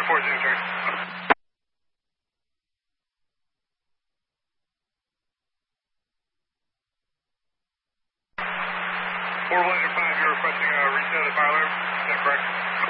report unitary. 4105, you're requesting a reset of the fire alarm. Is that correct?